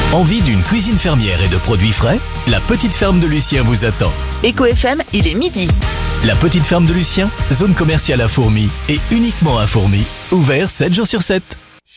Envie d'une cuisine fermière et de produits frais? La petite ferme de Lucien vous attend. Éco FM, il est midi. La petite ferme de Lucien, zone commerciale à Fourmies et uniquement à Fourmies. Ouvert 7 jours sur 7.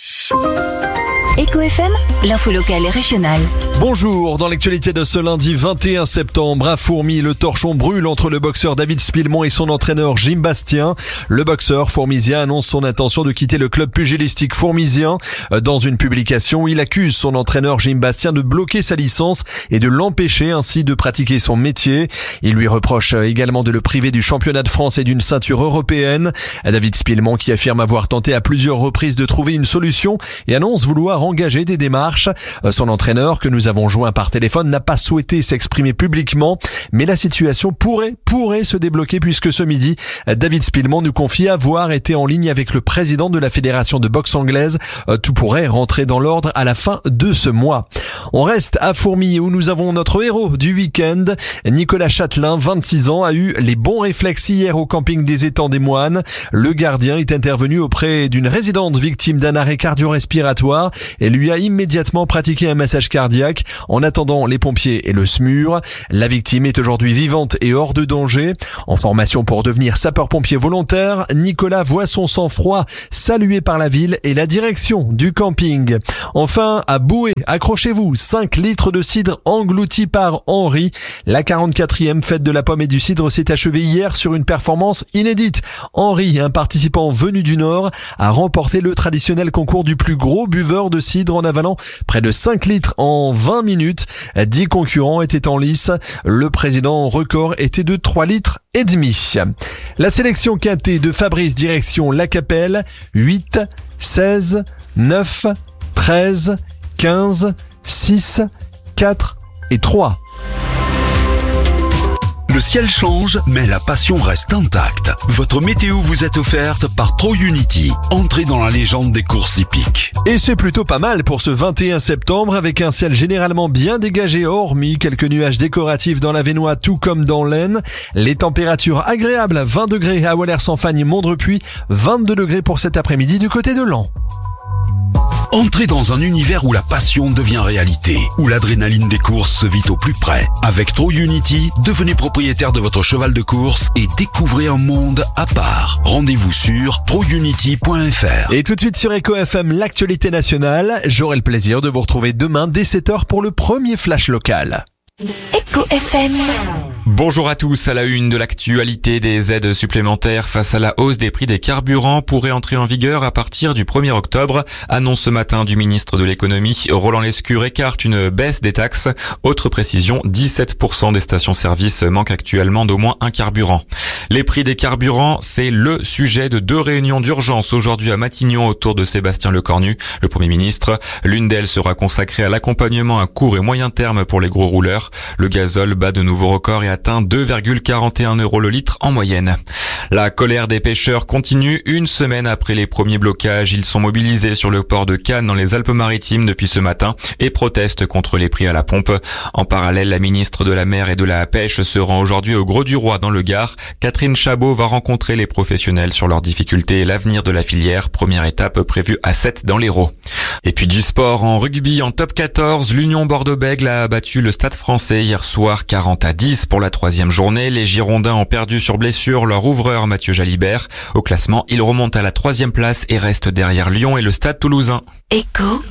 Éco FM, l'info locale et régionale. Bonjour, dans l'actualité de ce lundi 21 septembre, à Fourmies, le torchon brûle entre le boxeur David Spillemont et son entraîneur Jim Bastien. Le boxeur fourmisien annonce son intention de quitter le club pugilistique fourmisien. Dans une publication, il accuse son entraîneur Jim Bastien de bloquer sa licence et de l'empêcher ainsi de pratiquer son métier. Il lui reproche également de le priver du championnat de France et d'une ceinture européenne. David Spillemont qui affirme avoir tenté à plusieurs reprises de trouver une solution et annonce vouloir engager des démarches. Son entraîneur, que nous avons joint par téléphone, n'a pas souhaité s'exprimer publiquement, mais la situation pourrait se débloquer puisque ce midi, David Spillemont nous confie avoir été en ligne avec le président de la fédération de boxe anglaise. Tout pourrait rentrer dans l'ordre à la fin de ce mois. On reste à Fourmies où nous avons notre héros du week-end. Nicolas Châtelain, 26 ans, a eu les bons réflexes hier au camping des Étangs des Moines. Le gardien est intervenu auprès d'une résidente victime d'un arrêt cardio-respiratoire et lui a immédiatement pratiqué un massage cardiaque en attendant les pompiers et le SMUR. La victime est aujourd'hui vivante et hors de danger. En formation pour devenir sapeur-pompier volontaire, Nicolas voit son sang-froid salué par la ville et la direction du camping. Enfin, à Boué, accrochez-vous, 5 litres de cidre engloutis par Henri. La 44e fête de la pomme et du cidre s'est achevée hier sur une performance inédite. Henri, un participant venu du Nord, a remporté le traditionnel concours du plus gros buveur de cidre en avalant près de 5 litres en 20 minutes. 10 concurrents étaient en lice. Le président record était de 3 litres et demi. La sélection quintée de Fabrice direction La Capelle, 8, 16, 9, 13, 15, 6, 4 et 3. Le ciel change, mais la passion reste intacte. Votre météo vous est offerte par TroUnity. Entrez dans la légende des courses hippiques. Et c'est plutôt pas mal pour ce 21 septembre avec un ciel généralement bien dégagé, hormis quelques nuages décoratifs dans la Vénois tout comme dans l'Aisne. Les températures agréables, 20 degrés à Wallers-en-Fagne, Mondrepuis, 22 degrés pour cet après-midi du côté de Laon. Entrez dans un univers où la passion devient réalité, où l'adrénaline des courses se vit au plus près. Avec TroUnity, devenez propriétaire de votre cheval de course et découvrez un monde à part. Rendez-vous sur trounity.fr. Et tout de suite sur Éco FM, l'actualité nationale. J'aurai le plaisir de vous retrouver demain dès 7h pour le premier flash local. Éco FM. Bonjour à tous, à la une de l'actualité, des aides supplémentaires face à la hausse des prix des carburants pourraient entrer en vigueur à partir du 1er octobre. Annonce ce matin du ministre de l'économie, Roland Lescure écarte une baisse des taxes. Autre précision, 17% des stations-service manquent actuellement d'au moins un carburant. Les prix des carburants, c'est le sujet de 2 réunions d'urgence aujourd'hui à Matignon autour de Sébastien Lecornu, le Premier ministre. L'une d'elles sera consacrée à l'accompagnement à court et moyen terme pour les gros rouleurs. Le gazole bat de nouveaux records et atteint 2,41 € le litre en moyenne. La colère des pêcheurs continue une semaine après les premiers blocages. Ils sont mobilisés sur le port de Cannes dans les Alpes-Maritimes depuis ce matin et protestent contre les prix à la pompe. En parallèle, la ministre de la Mer et de la Pêche se rend aujourd'hui au Grau-du-Roi dans le Gard. Catherine Chabot va rencontrer les professionnels sur leurs difficultés et l'avenir de la filière. Première étape prévue à 7 dans l'Hérault. Et puis du sport en rugby en top 14, l'Union Bordeaux-Bègles a battu le Stade Français hier soir 40-10 pour la 3e journée. Les Girondins ont perdu sur blessure leur ouvreur Mathieu Jalibert. Au classement, ils remontent à la 3e place et restent derrière Lyon et le Stade Toulousain. Éco